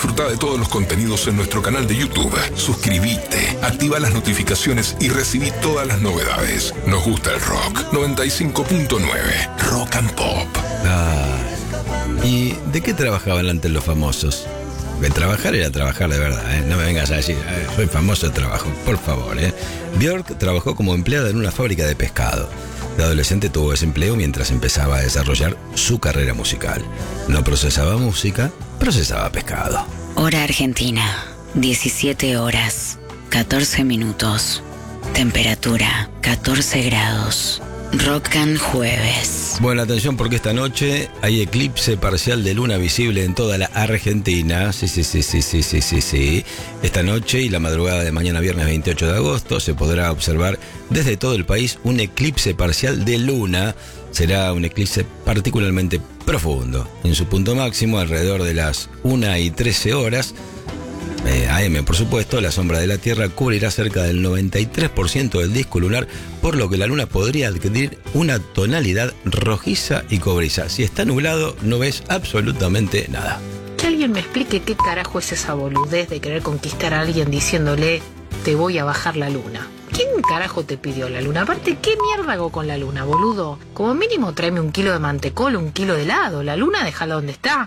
Disfruta de todos los contenidos en nuestro canal de YouTube. Suscríbete, activa las notificaciones y recibí todas las novedades. Nos gusta el rock. 95.9 Rock and Pop. ¿Y de qué trabajaban antes los famosos? De trabajar era trabajar de verdad, ¿eh? No me vengas a decir, soy famoso de trabajo, por favor, ¿eh? Björk trabajó como empleada en una fábrica de pescado. De adolescente tuvo ese empleo mientras empezaba a desarrollar su carrera musical. No procesaba música, procesaba pescado. Hora Argentina, 17 horas, 14 minutos. Temperatura, 14 grados. Rock and Jueves. Bueno, atención porque esta noche hay eclipse parcial de luna visible en toda la Argentina. Sí. Esta noche y la madrugada de mañana viernes 28 de agosto se podrá observar desde todo el país un eclipse parcial de luna. Será un eclipse particularmente profundo. En su punto máximo, alrededor de las 1:13 horas, AM, por supuesto, la sombra de la Tierra cubrirá cerca del 93% del disco lunar, por lo que la luna podría adquirir una tonalidad rojiza y cobriza. Si está nublado, no ves absolutamente nada. Que alguien me explique qué carajo es esa boludez de querer conquistar a alguien diciéndole te voy a bajar la luna. ¿Quién carajo te pidió la luna? Aparte, ¿qué mierda hago con la luna, boludo? Como mínimo tráeme 1 kilo de mantecol, 1 kilo de helado. La luna déjala donde está.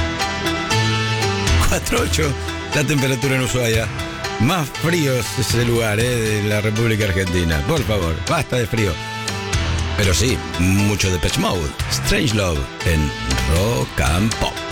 4:08. La temperatura en Ushuaia. Más frío es ese lugar, de la República Argentina. Por favor, basta de frío. Pero sí, mucho de Depeche Mode. Strange Love en Rock and Pop.